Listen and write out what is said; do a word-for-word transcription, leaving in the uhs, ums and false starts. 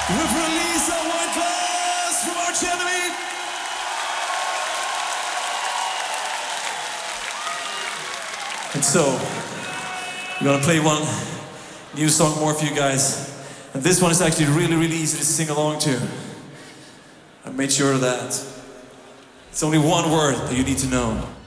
With release of one class from Arch Enemy. And so, we're gonna play one new song more for you guys. And this one is actually really, really easy to sing along to. I made sure of that. It's only one word that you need to know.